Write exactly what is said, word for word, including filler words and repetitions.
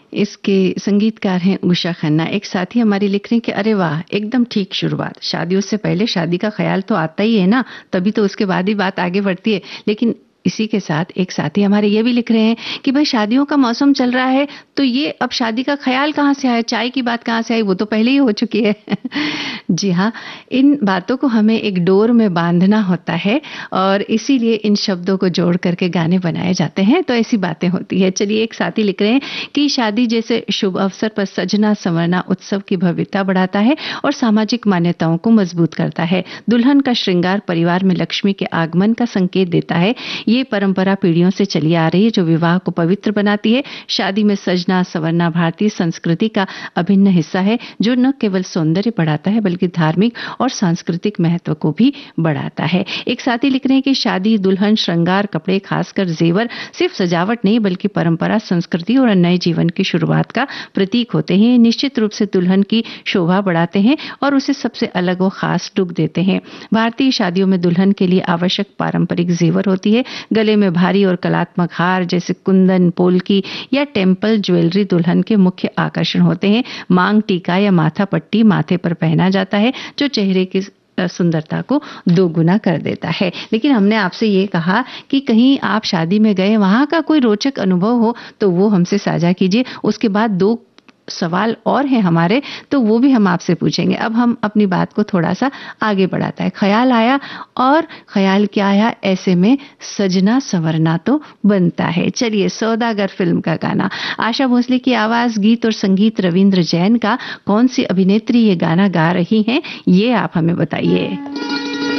इसके संगीतकार हैं उषा खन्ना। एक साथी हमारी लिख रही कि अरे वाह, एकदम ठीक शुरुआत। शादियों से पहले शादी का ख्याल तो आता ही है ना, तभी तो उसके बाद ही बात आगे बढ़ती है। लेकिन इसी के साथ एक साथी हमारे ये भी लिख रहे हैं कि भाई शादियों का मौसम चल रहा है, तो ये अब शादी का ख्याल कहाँ से आया, चाय की बात कहाँ से आई, वो तो पहले ही हो चुकी है। जी हाँ, इन बातों को हमें एक डोर में बांधना होता है और इसीलिए इन शब्दों को जोड़ करके गाने बनाए जाते हैं, तो ऐसी बातें होती है। चलिए, एक साथी लिख रहे हैं कि शादी जैसे शुभ अवसर पर सजना संवरना उत्सव की भव्यता बढ़ाता है और सामाजिक मान्यताओं को मजबूत करता है। दुल्हन का श्रृंगार परिवार में लक्ष्मी के आगमन का संकेत देता है। ये परंपरा पीढ़ियों से चली आ रही है जो विवाह को पवित्र बनाती है। शादी में सजना संवरना भारतीय संस्कृति का अभिन्न हिस्सा है, जो न केवल सौंदर्य बढ़ाता है बल्कि धार्मिक और सांस्कृतिक महत्व को भी बढ़ाता है। एक साथी लिख रहे हैं कि शादी, दुल्हन, श्रृंगार, कपड़े, खासकर जेवर सिर्फ सजावट नहीं बल्कि परंपरा, संस्कृति और नए जीवन की शुरुआत का प्रतीक होते हैं। निश्चित रूप से दुल्हन की शोभा बढ़ाते हैं और उसे सबसे अलग और खास लुक देते हैं। भारतीय शादियों में दुल्हन के लिए आवश्यक पारंपरिक जेवर होती है। गले में भारी और कलात्मक हार जैसे कुंदन, पोलकी या टेम्पल ज्वेलरी दुल्हन के मुख्य आकर्षण होते हैं। मांग टीका या माथा पट्टी माथे पर पहना जाता है, जो चेहरे की सुंदरता को दोगुना कर देता है। लेकिन हमने आपसे ये कहा कि कहीं आप शादी में गए, वहां का कोई रोचक अनुभव हो तो वो हमसे साझा कीजिए। उसके बाद दो सवाल और हैं हमारे, तो वो भी हम आपसे पूछेंगे। अब हम अपनी बात को थोड़ा सा आगे बढ़ाता है। ख्याल आया, और ख्याल क्या आया, ऐसे में सजना संवरना तो बनता है। चलिए, सौदागर फिल्म का गाना, आशा भोसले की आवाज, गीत और संगीत रविंद्र जैन का। कौन सी अभिनेत्री ये गाना गा रही हैं, ये आप हमें बताइए।